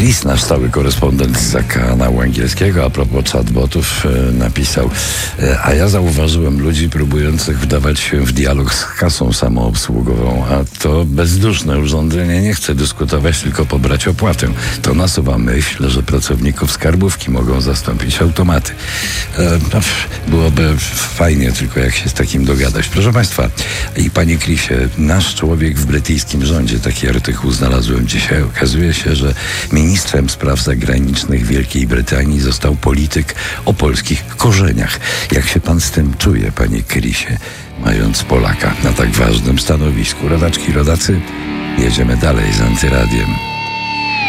Chris, nasz stały korespondent z kanału angielskiego, a propos chatbotów, napisał: a ja zauważyłem ludzi próbujących wdawać się w dialog z kasą samoobsługową, a to bezduszne urządzenie nie chce dyskutować, tylko pobrać opłatę. To nasuwa myśl, że pracowników skarbówki mogą zastąpić automaty. Byłoby fajnie tylko, jak się z takim dogadać. Proszę Państwa, i Panie Chrisie, nasz człowiek w brytyjskim rządzie, taki artykuł znalazłem dzisiaj. Okazuje się, że ministrem spraw zagranicznych Wielkiej Brytanii został polityk o polskich korzeniach. Jak się pan z tym czuje, Panie Chrisie, mając Polaka na tak ważnym stanowisku? Rodaczki, rodacy, jedziemy dalej z Antyradiem.